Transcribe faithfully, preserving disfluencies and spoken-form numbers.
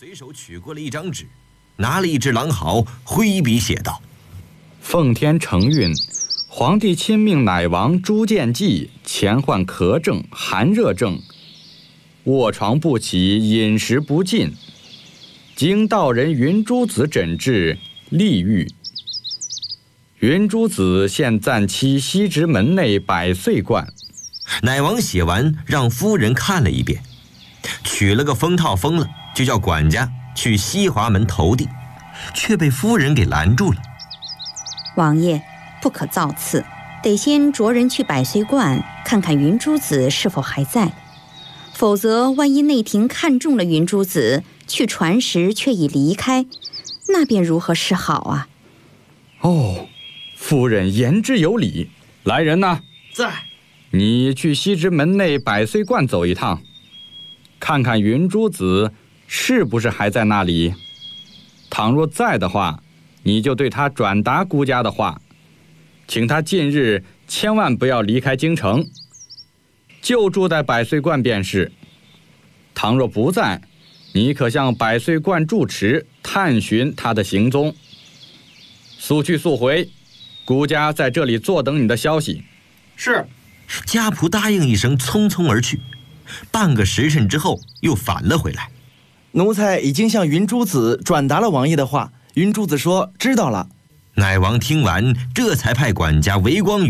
随手取过了一张纸，拿了一只狼毫，挥笔写道： 奉天承运，皇帝亲命乃王朱见济前患咳症、寒热症，卧床不起，饮食不进，经道人云诸子诊治，利愈。云诸子现暂期西直门内百岁观。 乃王写完，让夫人看了一遍，取了个封套封了，就叫管家去西华门投递，却被夫人给拦住了。 王爷不可造次，得先着人去百岁观看看云诸子是否还在，否则万一内廷看中了云诸子，去传时却已离开，那便如何是好啊？ 哦，夫人言之有理。来人呐， 在。 你去西直门内百岁观走一趟，看看云诸子是不是还在那里。倘若在的话，你就对他转达孤家的话，请他近日千万不要离开京城，就住在百岁观便是。倘若不在，你可向百岁观住持探寻他的行踪。速去速回，孤家在这里坐等你的消息。 是。 家仆答应一声，匆匆而去。半个时辰之后，又返了回来。 奴才已经向云诸子转达了王爷的话，云诸子说知道了。 乃王听完，这才派管家韦光宇